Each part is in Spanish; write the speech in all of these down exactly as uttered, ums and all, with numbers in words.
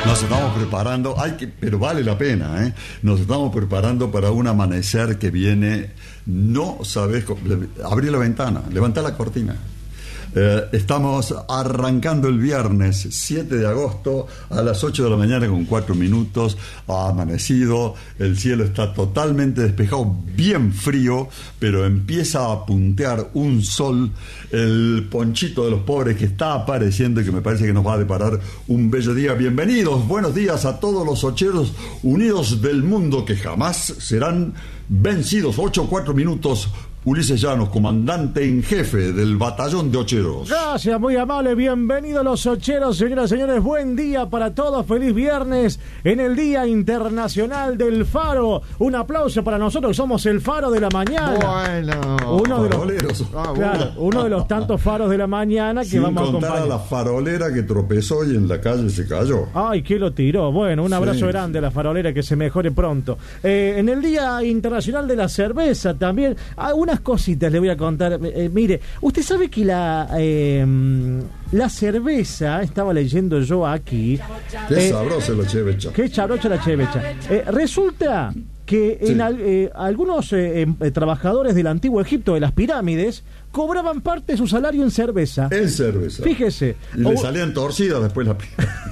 Nos estamos preparando, hay que, pero vale la pena, ¿eh? Nos estamos preparando para un amanecer que viene, no sabes, abrí la ventana, levantá la cortina. Eh, estamos arrancando el viernes siete de agosto a las ocho de la mañana con cuatro minutos. Ha amanecido, el cielo está totalmente despejado, bien frío, pero empieza a puntear un sol, el ponchito de los pobres que está apareciendo y que me parece que nos va a deparar un bello día. Bienvenidos, buenos días a todos los ocheros unidos del mundo que jamás serán vencidos. Ocho, cuatro minutos. Ulises Llanos, comandante en jefe del batallón de Ocheros. Gracias, muy amable, bienvenidos los Ocheros, señoras y señores, buen día para todos, feliz viernes en el Día Internacional del Faro. Un aplauso para nosotros, somos el Faro de la Mañana. Bueno, uno de los, ah, claro, uno de los tantos faros de la mañana que Sin vamos a contar acompañar. a la farolera que tropezó y en la calle se cayó. Ay, que lo tiró. Bueno, un abrazo Sí. grande a la farolera, que se mejore pronto. Eh, en el Día Internacional de la Cerveza también, algunas cositas le voy a contar. Eh, mire, usted sabe que la eh, la cerveza, estaba leyendo yo aquí. Qué eh, sabroso la chevecha. Qué chabrocha la chevecha. Eh, resulta que Sí. en al- eh, algunos eh, eh, trabajadores del antiguo Egipto, de las pirámides, cobraban parte de su salario en cerveza. En cerveza. Fíjese. Y le O- salían torcidas después la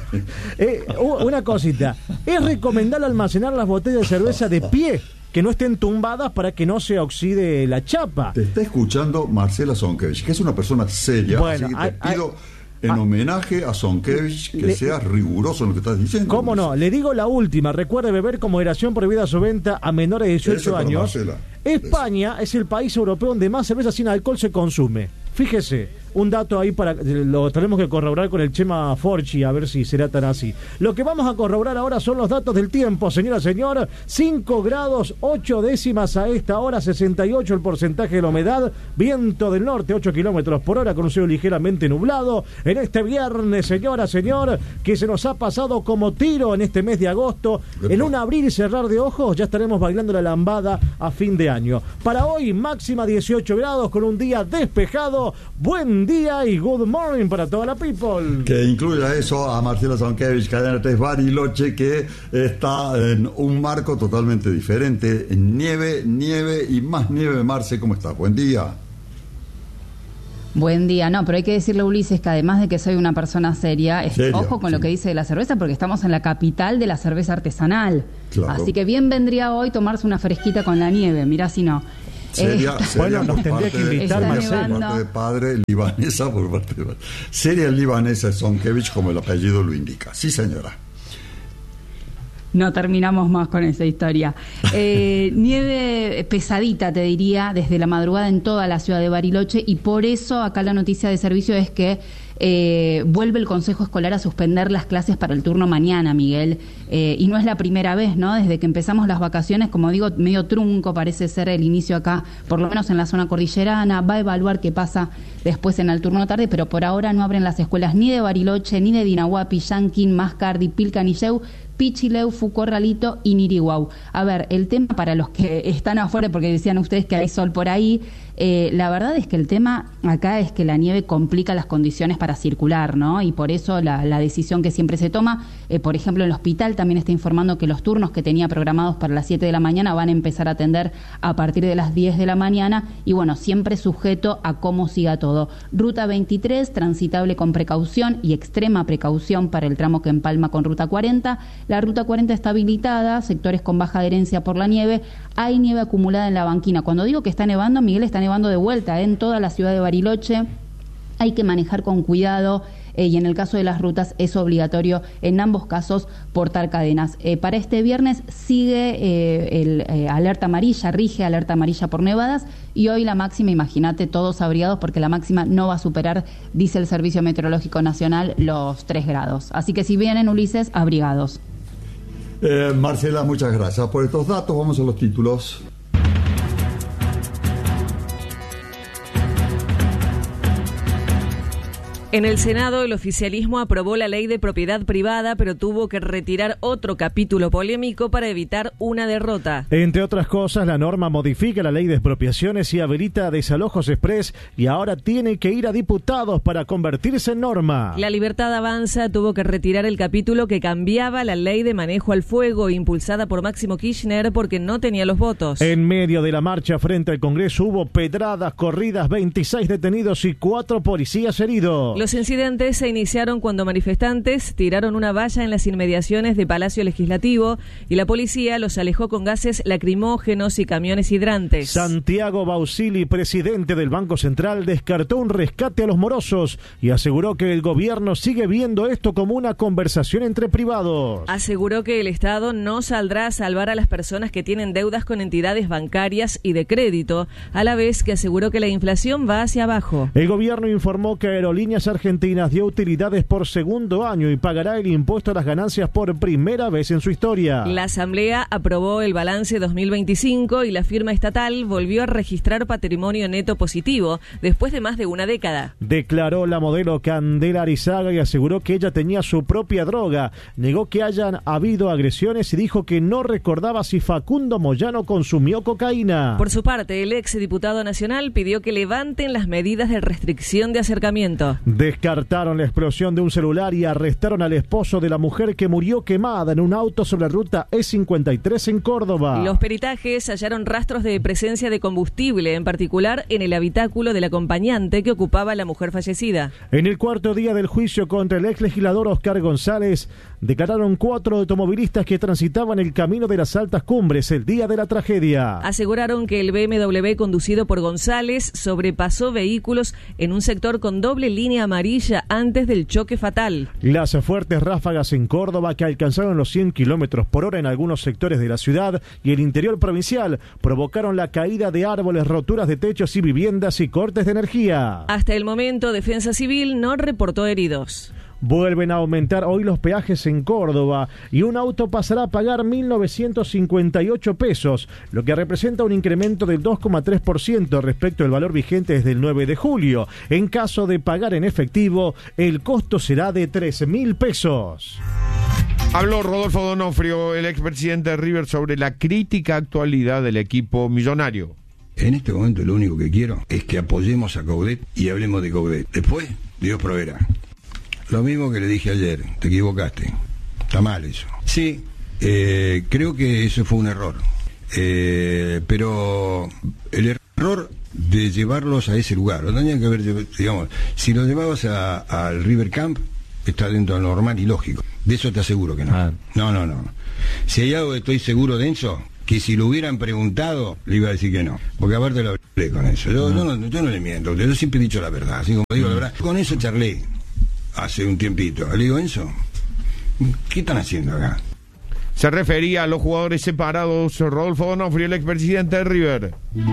Eh, una cosita, es recomendable almacenar las botellas de cerveza de pie, que no estén tumbadas para que no se oxide la chapa. Te está escuchando Marcela Sonkevich, que es una persona seria, Bueno, así que hay- te pido hay- en hay- homenaje a Sonkevich que Le- seas riguroso en lo que estás diciendo. ¿Cómo no? Le digo la última. Recuerde beber con moderación, prohibida su venta a menores de Eso dieciocho para años. Marcela. España es el país europeo donde más cerveza sin alcohol se consume. Fíjese, un dato ahí para lo tenemos que corroborar con el Chema Forchi, a ver si será tan así. Lo que vamos a corroborar ahora son los datos del tiempo, señora, señor. cinco grados ocho décimas a esta hora, sesenta y ocho el porcentaje de la humedad, viento del norte ocho kilómetros por hora con un cielo ligeramente nublado. En este viernes, señora, señor, que se nos ha pasado como tiro en este mes de agosto. En un abrir y cerrar de ojos ya estaremos bailando la lambada a fin de año. Para hoy, máxima dieciocho grados con un día despejado. Buen día y good morning para toda la people. Que incluya eso a Marcela Sonkevich, cadena tres Bariloche, que está en un marco totalmente diferente. Nieve, nieve y más nieve. Marce, ¿cómo estás? Buen día. Buen día, no, pero hay que decirle a Ulises que además de que soy una persona seria, es- Seria, ojo con sí. lo que dice de la cerveza, porque estamos en la capital de la cerveza artesanal. Claro. Así que bien vendría hoy tomarse una fresquita con la nieve, mirá si no. Seria, Eh, seria Bueno, nos por tendría parte que de- invitar, seria Marcelo. por parte de padre, libanesa por parte de padre. Seria libanesa Sonkevich, como el apellido lo indica. Sí, señora. No terminamos más con esa historia. Eh, nieve pesadita, te diría, desde la madrugada en toda la ciudad de Bariloche, y por eso acá la noticia de servicio es que eh, vuelve el Consejo Escolar a suspender las clases para el turno mañana, Miguel. Eh, y no es la primera vez, ¿no? Desde que empezamos las vacaciones, como digo, medio trunco parece ser el inicio acá, por lo menos en la zona cordillerana. Va a evaluar qué pasa después en el turno tarde, pero por ahora no abren las escuelas ni de Bariloche, ni de Dinahuapi, Yanquín, Mascardi, Pilcanilleu, Pichileu, Fucorralito y Niriguau. A ver, el tema para los que están afuera, porque decían ustedes que hay sol por ahí, eh, la verdad es que el tema acá es que la nieve complica las condiciones para circular, ¿no? Y por eso la, la decisión que siempre se toma, eh, por ejemplo, el hospital también está informando que los turnos que tenía programados para las siete de la mañana van a empezar a atender a partir de las diez de la mañana, y bueno, siempre sujeto a cómo siga todo. Ruta veintitrés, transitable con precaución y extrema precaución para el tramo que empalma con Ruta cuarenta. La Ruta cuarenta está habilitada, sectores con baja adherencia por la nieve. Hay nieve acumulada en la banquina. Cuando digo que está nevando, Miguel, está nevando de vuelta, ¿eh? En toda la ciudad de Bariloche. Hay que manejar con cuidado, eh, y en el caso de las rutas es obligatorio en ambos casos portar cadenas. Eh, para este viernes sigue eh, el eh, alerta amarilla, rige alerta amarilla por nevadas, y hoy la máxima, imagínate, todos abrigados, porque la máxima no va a superar, dice el Servicio Meteorológico Nacional, los tres grados. Así que si vienen, Ulises, abrigados. Eh, Marcela, muchas gracias por estos datos. Vamos a los títulos. En el Senado, el oficialismo aprobó la ley de propiedad privada, pero tuvo que retirar otro capítulo polémico para evitar una derrota. Entre otras cosas, la norma modifica la ley de expropiaciones y habilita desalojos express, y ahora tiene que ir a diputados para convertirse en norma. La Libertad Avanza tuvo que retirar el capítulo que cambiaba la ley de manejo al fuego, impulsada por Máximo Kirchner, porque no tenía los votos. En medio de la marcha frente al Congreso hubo pedradas, corridas, veintiséis detenidos y cuatro policías heridos. Los incidentes se iniciaron cuando manifestantes tiraron una valla en las inmediaciones de Palacio Legislativo y la policía los alejó con gases lacrimógenos y camiones hidrantes. Santiago Bausili, presidente del Banco Central, descartó un rescate a los morosos y aseguró que el gobierno sigue viendo esto como una conversación entre privados. Aseguró que el Estado no saldrá a salvar a las personas que tienen deudas con entidades bancarias y de crédito, a la vez que aseguró que la inflación va hacia abajo. El gobierno informó que Aerolíneas Argentinas dio utilidades por segundo año y pagará el impuesto a las ganancias por primera vez en su historia. La Asamblea aprobó el balance dos mil veinticinco y la firma estatal volvió a registrar patrimonio neto positivo después de más de una década. Declaró la modelo Candela Arizaga y aseguró que ella tenía su propia droga. Negó que hayan habido agresiones y dijo que no recordaba si Facundo Moyano consumió cocaína. Por su parte, el ex diputado nacional pidió que levanten las medidas de restricción de acercamiento. Descartaron la explosión de un celular y arrestaron al esposo de la mujer que murió quemada en un auto sobre la ruta E cincuenta y tres en Córdoba. Los peritajes hallaron rastros de presencia de combustible, en particular en el habitáculo del acompañante que ocupaba la mujer fallecida. En el cuarto día del juicio contra el ex legislador Oscar González, declararon cuatro automovilistas que transitaban el camino de las altas cumbres el día de la tragedia. Aseguraron que el B M W conducido por González sobrepasó vehículos en un sector con doble línea amarilla antes del choque fatal. Las fuertes ráfagas en Córdoba, que alcanzaron los cien kilómetros por hora en algunos sectores de la ciudad y el interior provincial, provocaron la caída de árboles, roturas de techos y viviendas y cortes de energía. Hasta el momento, Defensa Civil no reportó heridos. Vuelven a aumentar hoy los peajes en Córdoba y un auto pasará a pagar mil novecientos cincuenta y ocho pesos, lo que representa un incremento del dos coma tres por ciento respecto al valor vigente desde el nueve de julio. En caso de pagar en efectivo, el costo será de tres mil pesos. Habló Rodolfo D'Onofrio, el expresidente de River, sobre la crítica actualidad del equipo millonario. En este momento lo único que quiero es que apoyemos a Coudet y hablemos de Coudet. Después, Dios proveerá. Lo mismo que le dije ayer, te equivocaste. Está mal eso. Sí, eh, creo que eso fue un error. Eh, pero el error de llevarlos a ese lugar, lo tenían que haber, digamos, si los llevabas a, al River Camp, está dentro de lo normal y lógico. De eso te aseguro que no. Ah. No, no, no. Si hay algo que estoy seguro de eso, que si lo hubieran preguntado, le iba a decir que no. Porque aparte lo hablé con eso. Yo no, yo no, yo no le miento, yo siempre he dicho la verdad. Así como digo la verdad. Con eso charlé hace un tiempito. Le digo, Enzo, ¿qué están haciendo acá? Se refería a los jugadores separados. Rodolfo D'Onofrio, el expresidente de River.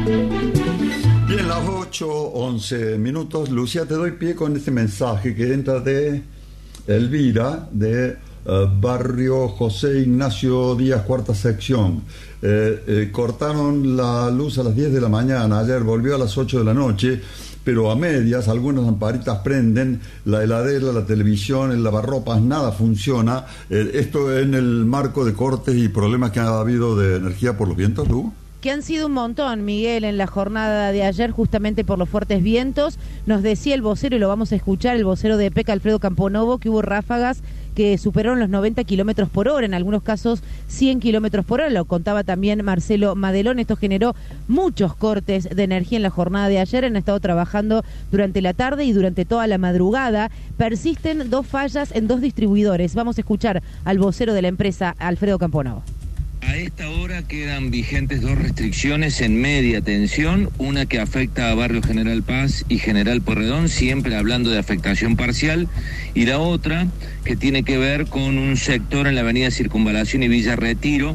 Bien, las ocho, once minutos. Lucía, te doy pie con este mensaje que entra de Elvira, de uh, Barrio José Ignacio Díaz, cuarta sección. Eh, eh, cortaron la luz a las diez de la mañana, ayer volvió a las ocho de la noche, pero a medias, algunas lamparitas prenden, la heladera, la televisión, el lavarropas, nada funciona. Eh, esto en el marco de cortes y problemas que ha habido de energía por los vientos, ¿tú? Que han sido un montón, Miguel, en la jornada de ayer, justamente por los fuertes vientos. Nos decía el vocero, y lo vamos a escuchar, el vocero de EPEC, Alfredo Camponovo, que hubo ráfagas que superaron los noventa kilómetros por hora, en algunos casos cien kilómetros por hora. Lo contaba también Marcelo Madelón. Esto generó muchos cortes de energía en la jornada de ayer. Han estado trabajando durante la tarde y durante toda la madrugada. Persisten dos fallas en dos distribuidores. Vamos a escuchar al vocero de la empresa, Alfredo Camponovo. A esta hora quedan vigentes dos restricciones en media tensión, una que afecta a Barrio General Paz y General Porredón, siempre hablando de afectación parcial, y la otra que tiene que ver con un sector en la avenida Circunvalación y Villa Retiro,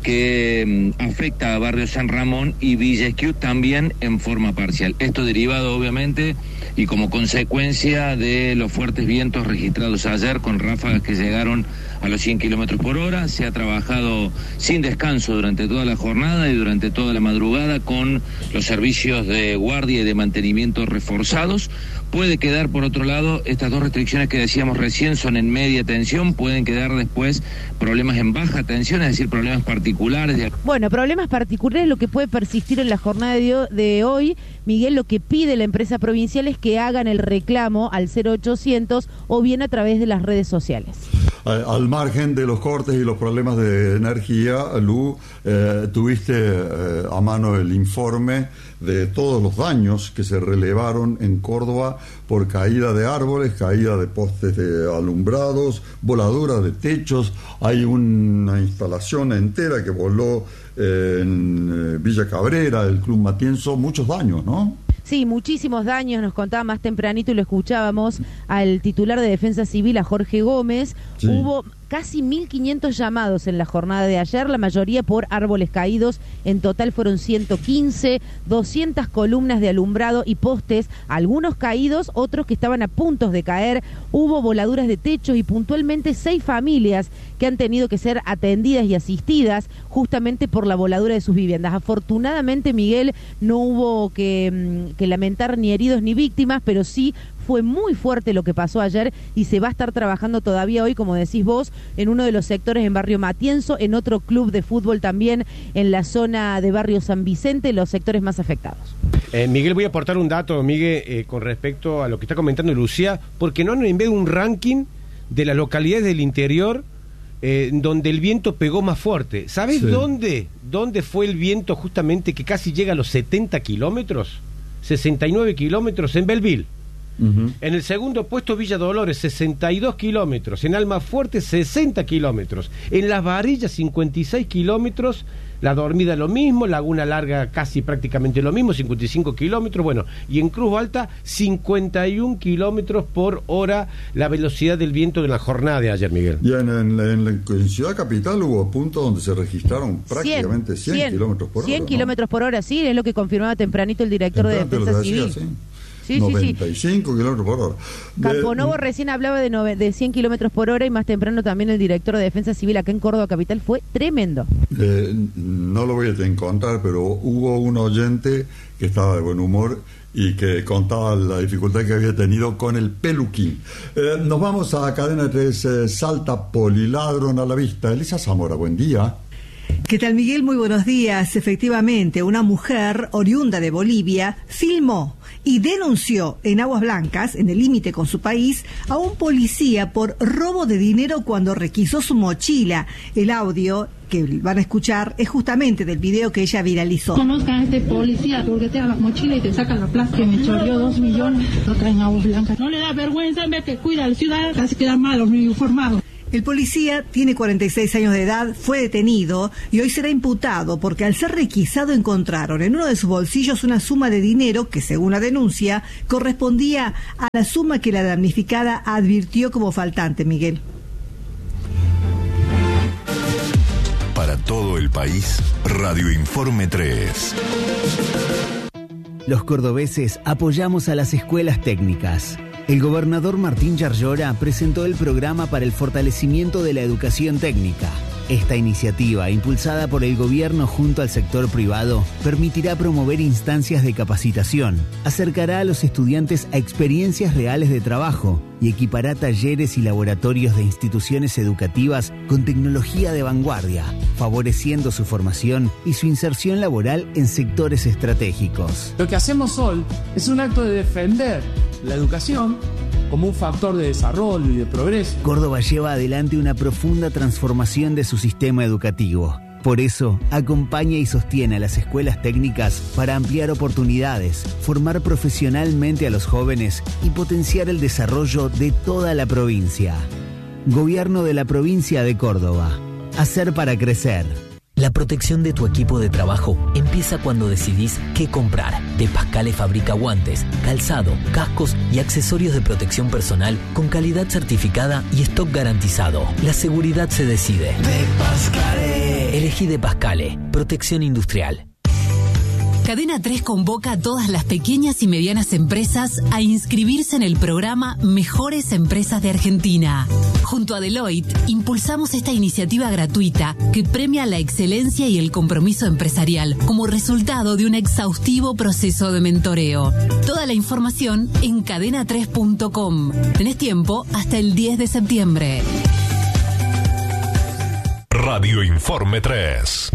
que mm, afecta a Barrio San Ramón y Villa Esquiú también en forma parcial. Esto derivado obviamente y como consecuencia de los fuertes vientos registrados ayer con ráfagas que llegaron a los cien kilómetros por hora. Se ha trabajado sin descanso durante toda la jornada y durante toda la madrugada con los servicios de guardia y de mantenimiento reforzados. Puede quedar, por otro lado, estas dos restricciones que decíamos recién son en media tensión, pueden quedar después problemas en baja tensión, es decir, problemas particulares. De... Bueno, problemas particulares, lo que puede persistir en la jornada de, de hoy. Miguel, lo que pide la empresa provincial es que hagan el reclamo al cero ochocientos o bien a través de las redes sociales. Al margen de los cortes y los problemas de energía, Lu, eh, tuviste eh, a mano el informe de todos los daños que se relevaron en Córdoba por caída de árboles, caída de postes de alumbrados, voladuras de techos. Hay una instalación entera que voló eh, en eh, Villa Cabrera, el Club Matienzo, muchos daños, ¿no? Sí, muchísimos daños, nos contaba más tempranito y lo escuchábamos al titular de Defensa Civil, a Jorge Gómez. Sí. Hubo casi mil quinientos llamados en la jornada de ayer, la mayoría por árboles caídos. En total fueron ciento quince, doscientas columnas de alumbrado y postes, algunos caídos, otros que estaban a punto de caer. Hubo voladuras de techos y puntualmente seis familias que han tenido que ser atendidas y asistidas justamente por la voladura de sus viviendas. Afortunadamente, Miguel, no hubo que, que lamentar ni heridos ni víctimas, pero sí fue muy fuerte lo que pasó ayer y se va a estar trabajando todavía hoy, como decís vos, en uno de los sectores en Barrio Matienzo, en otro club de fútbol también en la zona de Barrio San Vicente, los sectores más afectados. Eh, Miguel, voy a aportar un dato, Miguel, eh, con respecto a lo que está comentando Lucía, porque no han enviado un ranking de las localidades del interior eh, donde el viento pegó más fuerte. ¿Sabés sí. dónde, dónde fue el viento justamente que casi llega a los setenta kilómetros? sesenta y nueve kilómetros en Belleville. Uh-huh. En el segundo puesto Villa Dolores, sesenta y dos kilómetros. En Almafuerte, sesenta kilómetros. En Las Varillas, cincuenta y seis kilómetros. La Dormida lo mismo, Laguna Larga casi prácticamente lo mismo, cincuenta y cinco kilómetros. Bueno, y en Cruz Alta, cincuenta y un kilómetros por hora la velocidad del viento de la jornada de ayer, Miguel. Y en, en, en, en Ciudad Capital hubo puntos donde se registraron prácticamente cien, cien kilómetros por hora. cien kilómetros por hora, sí, es lo que confirmaba tempranito el director de Defensa Civil. Decía, sí. Sí, noventa y cinco sí, sí. kilómetros por hora. Camponovo de, recién hablaba de, nove, de cien kilómetros por hora y más temprano también el director de Defensa Civil acá en Córdoba Capital. Fue tremendo. Eh, no lo voy a encontrar, pero hubo un oyente que estaba de buen humor y que contaba la dificultad que había tenido con el peluquín. Eh, nos vamos a Cadena tres, eh, Salta, Poliladron a la vista. Elisa Zamora, buen día. ¿Qué tal, Miguel? Muy buenos días. Efectivamente, una mujer oriunda de Bolivia filmó y denunció en Aguas Blancas, en el límite con su país, a un policía por robo de dinero cuando requisó su mochila. El audio que van a escuchar es justamente del video que ella viralizó. Conozcan a este policía porque te da la mochila y te sacan la plata que me choreó dos millones. Lo traen a Aguas Blancas. No le da vergüenza en vez que cuida al ciudadano, casi quedan malos, muy informados. El policía tiene cuarenta y seis años de edad, fue detenido y hoy será imputado porque al ser requisado encontraron en uno de sus bolsillos una suma de dinero que, según la denuncia, correspondía a la suma que la damnificada advirtió como faltante, Miguel. Para todo el país, Radio Informe tres. Los cordobeses apoyamos a las escuelas técnicas. El gobernador Martín Yarlora presentó el programa para el fortalecimiento de la educación técnica. Esta iniciativa, impulsada por el gobierno junto al sector privado, permitirá promover instancias de capacitación, acercará a los estudiantes a experiencias reales de trabajo y equipará talleres y laboratorios de instituciones educativas con tecnología de vanguardia, favoreciendo su formación y su inserción laboral en sectores estratégicos. Lo que hacemos hoy es un acto de defender la educación como un factor de desarrollo y de progreso. Córdoba lleva adelante una profunda transformación de su sistema educativo. Por eso, acompaña y sostiene a las escuelas técnicas para ampliar oportunidades, formar profesionalmente a los jóvenes y potenciar el desarrollo de toda la provincia. Gobierno de la provincia de Córdoba. Hacer para crecer. La protección de tu equipo de trabajo empieza cuando decidís qué comprar. De Pascale fabrica guantes, calzado, cascos y accesorios de protección personal con calidad certificada y stock garantizado. La seguridad se decide. De Pascale. Elegí De Pascale, protección industrial. Cadena tres convoca a todas las pequeñas y medianas empresas a inscribirse en el programa Mejores Empresas de Argentina. Junto a Deloitte, impulsamos esta iniciativa gratuita que premia la excelencia y el compromiso empresarial como resultado de un exhaustivo proceso de mentoreo. Toda la información en cadena tres punto com. Tenés tiempo hasta el diez de septiembre. Radio Informe tres.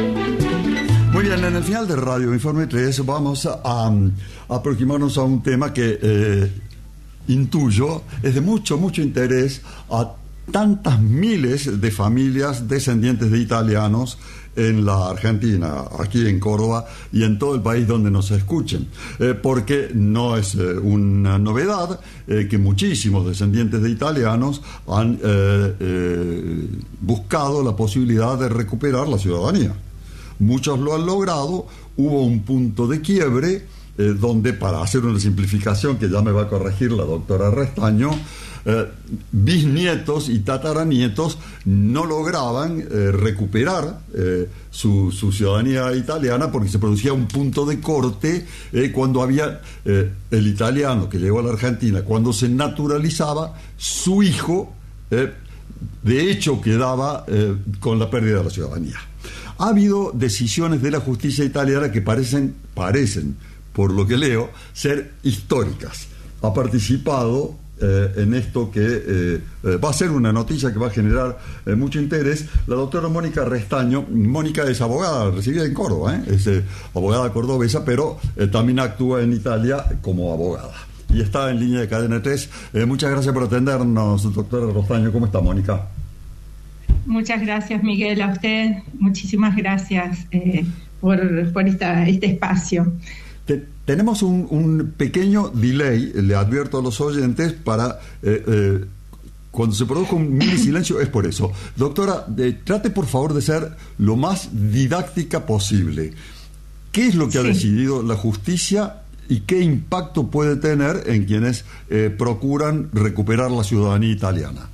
Muy bien, en el final de Radio Informe tres vamos a, a aproximarnos a un tema que eh, intuyo es de mucho, mucho interés a tantas miles de familias descendientes de italianos en la Argentina, aquí en Córdoba y en todo el país donde nos escuchen, eh, porque no es eh, una novedad eh, que muchísimos descendientes de italianos han eh, eh, buscado la posibilidad de recuperar la ciudadanía. Muchos lo han logrado. Hubo un punto de quiebre eh, donde, para hacer una simplificación que ya me va a corregir la doctora Restaño, eh, bisnietos y tataranietos no lograban eh, recuperar eh, su, su ciudadanía italiana porque se producía un punto de corte eh, cuando había eh, el italiano que llegó a la Argentina, cuando se naturalizaba, su hijo eh, de hecho quedaba eh, con la pérdida de la ciudadanía. Ha habido decisiones de la justicia italiana que parecen, parecen, por lo que leo, ser históricas. Ha participado eh, en esto que eh, eh, va a ser una noticia que va a generar eh, mucho interés la doctora Mónica Restaño. Mónica es abogada, recibida en Córdoba, ¿eh? es eh, abogada cordobesa, pero eh, también actúa en Italia como abogada. Y está en línea de Cadena tres. Eh, muchas gracias por atendernos, doctora Restaño. ¿Cómo está, Mónica? Muchas gracias, Miguel, a usted. Muchísimas gracias eh, por, por esta, este espacio. Te, tenemos un, un pequeño delay, le advierto a los oyentes, para eh, eh, cuando se produjo un mini silencio, es por eso. Doctora, eh, trate por favor de ser lo más didáctica posible. ¿Qué es lo que sí. ha decidido la justicia y qué impacto puede tener en quienes eh, procuran recuperar la ciudadanía italiana?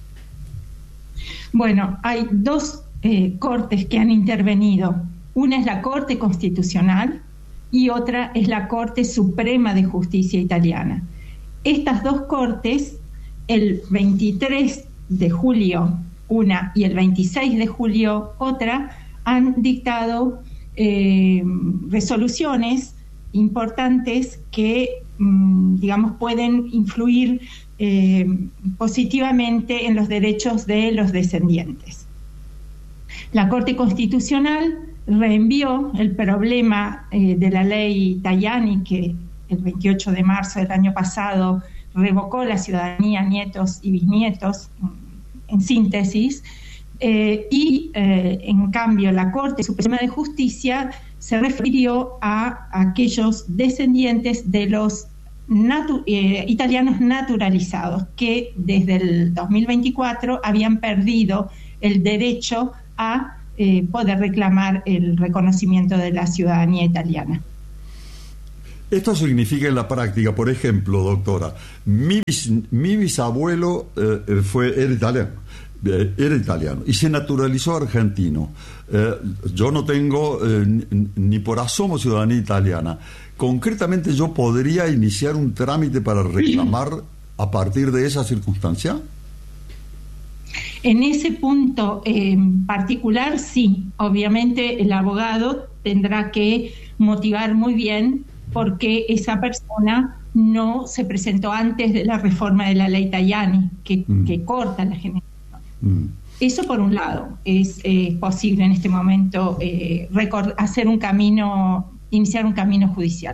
Bueno, hay dos eh, cortes que han intervenido. Una es la Corte Constitucional y otra es la Corte Suprema de Justicia italiana. Estas dos cortes, el veintitrés de julio una y el veintiséis de julio otra, han dictado eh, resoluciones importantes que, mm, digamos, pueden influir Eh, positivamente en los derechos de los descendientes. La Corte Constitucional reenvió el problema eh, de la ley Tajani, que el veintiocho de marzo del año pasado revocó la ciudadanía a nietos y bisnietos, en síntesis, eh, y eh, en cambio la Corte Suprema de Justicia se refirió a aquellos descendientes de los Natu- eh, italianos naturalizados que desde el dos mil veinticuatro habían perdido el derecho a eh, poder reclamar el reconocimiento de la ciudadanía italiana. Esto significa en la práctica, por ejemplo, doctora, mi, bis, mi bisabuelo eh, fue, era italiano, eh, era italiano y se naturalizó argentino. Eh, yo no tengo eh, ni, ni por asomo ciudadanía italiana. ¿Concretamente yo podría iniciar un trámite para reclamar a partir de esa circunstancia? En ese punto en particular, sí. Obviamente el abogado tendrá que motivar muy bien por qué esa persona no se presentó antes de la reforma de la ley Tajani, que, mm. que corta la generación. Mm. Eso por un lado. Es eh, posible en este momento eh, record- hacer un camino... iniciar un camino judicial.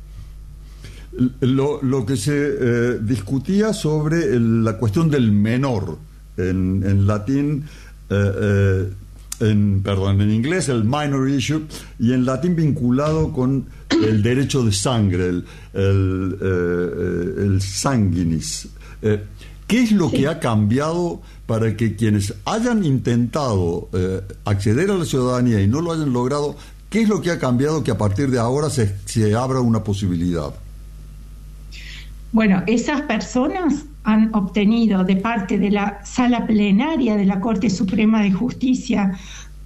Lo, lo que se eh, discutía sobre el, la cuestión del menor, en, en latín, eh, eh, en, perdón, en inglés el minor issue, y en latín vinculado con el derecho de sangre, el, el, eh, el sanguinis. Eh, ¿Qué es lo sí. que ha cambiado para que quienes hayan intentado eh, acceder a la ciudadanía y no lo hayan logrado? ¿Qué es lo que ha cambiado que a partir de ahora se, se abra una posibilidad? Bueno, esas personas han obtenido de parte de la Sala Plenaria de la Corte Suprema de Justicia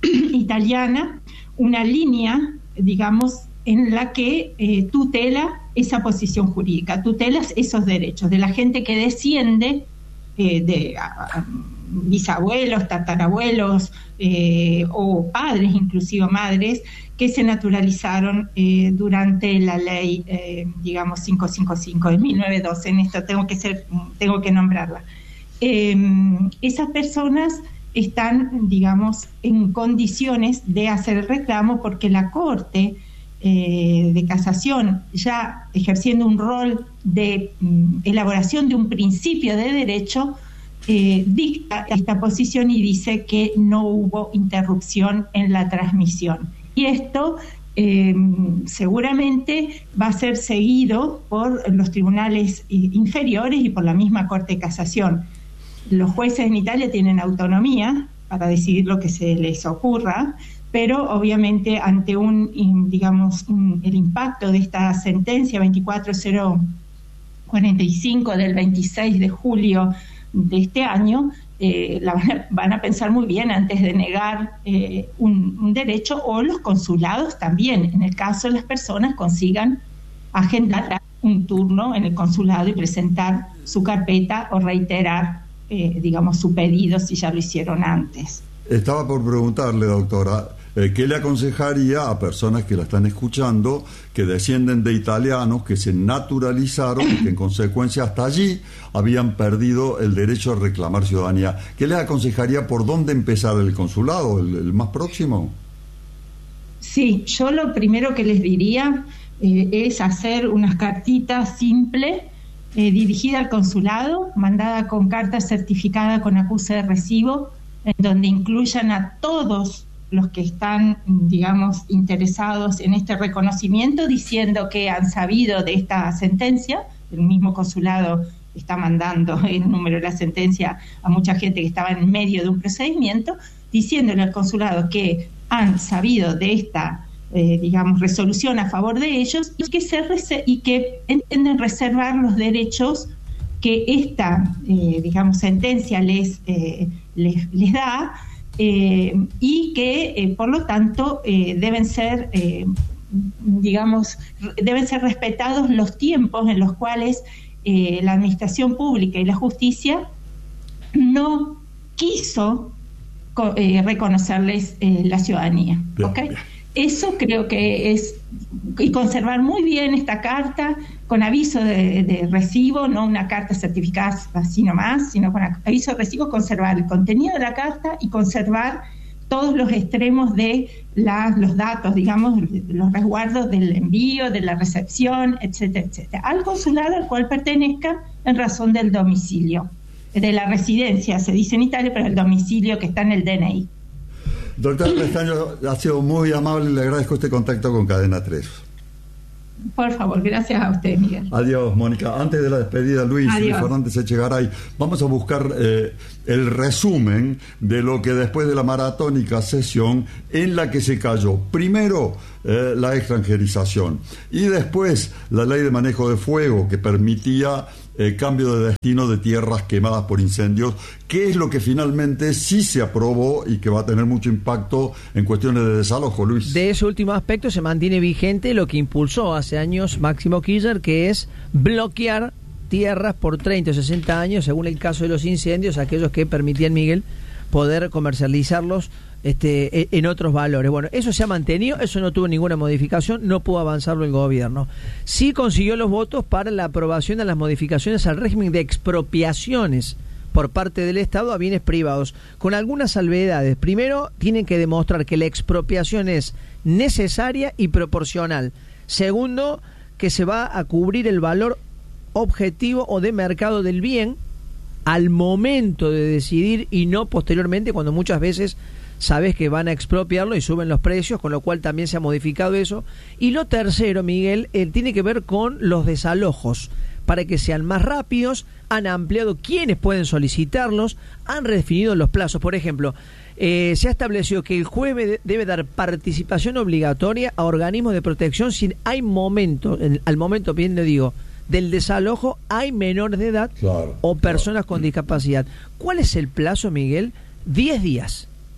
italiana una línea, digamos, en la que eh, tutela esa posición jurídica, tutela esos derechos de la gente que desciende eh, de a, a, bisabuelos, tatarabuelos eh, o padres, inclusive madres, que se naturalizaron eh, durante la ley, eh, digamos, quinientos cincuenta y cinco de mil novecientos doce. En esto tengo que ser, tengo que nombrarla. Eh, esas personas están, digamos, en condiciones de hacer el reclamo porque la Corte eh, de Casación, ya ejerciendo un rol de mm, elaboración de un principio de derecho, eh, dicta esta posición y dice que no hubo interrupción en la transmisión. Y esto eh, seguramente va a ser seguido por los tribunales inferiores y por la misma Corte de Casación. Los jueces en Italia tienen autonomía para decidir lo que se les ocurra, pero obviamente ante un, digamos, un, el impacto de esta sentencia veinticuatro mil cuarenta y cinco del veintiséis de julio de este año, eh, la van, a, van a pensar muy bien antes de negar eh, un, un derecho, o los consulados también, en el caso de las personas consigan agendar un turno en el consulado y presentar su carpeta o reiterar Eh, digamos, su pedido si ya lo hicieron antes. Estaba por preguntarle, doctora, eh, ¿qué le aconsejaría a personas que la están escuchando, que descienden de italianos, que se naturalizaron y que en consecuencia hasta allí habían perdido el derecho a reclamar ciudadanía? ¿Qué les aconsejaría por dónde empezar el consulado, el, el más próximo? Sí, yo lo primero que les diría eh, es hacer unas cartitas simples, Eh, dirigida al consulado, mandada con carta certificada con acuse de recibo, en donde incluyan a todos los que están, digamos, interesados en este reconocimiento, diciendo que han sabido de esta sentencia. El mismo consulado está mandando el número de la sentencia a mucha gente que estaba en medio de un procedimiento, diciéndole al consulado que han sabido de esta Eh, digamos, resolución a favor de ellos y que, se rese- y que entienden reservar los derechos que esta, eh, digamos, sentencia les, eh, les, les da eh, y que, eh, por lo tanto, eh, deben ser, eh, digamos, deben ser respetados los tiempos en los cuales eh, la administración pública y la justicia no quiso co- eh, reconocerles eh, la ciudadanía. ¿Okay? Eso creo que es, y conservar muy bien esta carta con aviso de, de recibo, no una carta certificada así nomás, sino con aviso de recibo, conservar el contenido de la carta y conservar todos los extremos de la, los datos, digamos, los resguardos del envío, de la recepción, etcétera, etcétera, al consulado al cual pertenezca en razón del domicilio, de la residencia, se dice en Italia, pero el domicilio que está en el D N I. Doctor Pestaño, ha sido muy amable y le agradezco este contacto con Cadena tres. Por favor, gracias a usted, Miguel. Adiós, Mónica. Antes de la despedida, Luis, Adiós. Luis Fernández Echegaray, vamos a buscar eh, el resumen de lo que después de la maratónica sesión en la que se cayó, primero eh, la extranjerización y después la ley de manejo de fuego que permitía eh, cambio de destino de tierras quemadas por incendios, que es lo que finalmente sí se aprobó y que va a tener mucho impacto en cuestiones de desalojo, Luis. De ese último aspecto se mantiene vigente lo que impulsó hace años Máximo Kirchner, que es bloquear tierras por treinta o sesenta años, según el caso de los incendios, aquellos que permitían, Miguel, poder comercializarlos este, en otros valores. Bueno, eso se ha mantenido, eso no tuvo ninguna modificación, no pudo avanzarlo el gobierno. Sí consiguió los votos para la aprobación de las modificaciones al régimen de expropiaciones por parte del Estado a bienes privados, con algunas salvedades. Primero, tienen que demostrar que la expropiación es necesaria y proporcional. Segundo, que se va a cubrir el valor objetivo o de mercado del bien al momento de decidir y no posteriormente, cuando muchas veces sabes que van a expropiarlo y suben los precios, con lo cual también se ha modificado eso. Y lo tercero, Miguel, eh, tiene que ver con los desalojos. Para que sean más rápidos, han ampliado quiénes pueden solicitarlos, han redefinido los plazos. Por ejemplo, eh, se ha establecido que el juez de, debe dar participación obligatoria a organismos de protección si hay momento, en, al momento, bien le digo, del desalojo hay menores de edad, claro, o personas claro. con discapacidad. ¿Cuál es el plazo, Miguel? Diez días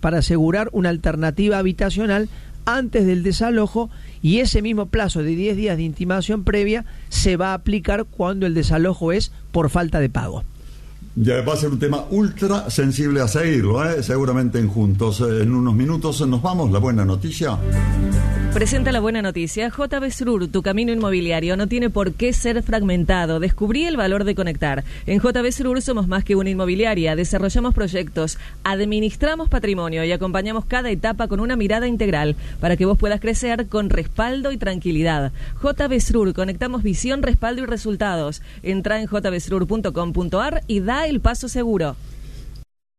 para asegurar una alternativa habitacional antes del desalojo, y ese mismo plazo de diez días de intimación previa se va a aplicar cuando el desalojo es por falta de pago. Ya va a ser un tema ultra sensible a seguirlo, ¿eh? Seguramente en Juntos. En unos minutos nos vamos. La buena noticia. Presenta la buena noticia. J B Srur, tu camino inmobiliario no tiene por qué ser fragmentado. Descubrí el valor de conectar. En J B Srur somos más que una inmobiliaria. Desarrollamos proyectos, administramos patrimonio y acompañamos cada etapa con una mirada integral para que vos puedas crecer con respaldo y tranquilidad. J B Srur, conectamos visión, respaldo y resultados. Entra en j b srur punto com punto a r y da el paso seguro.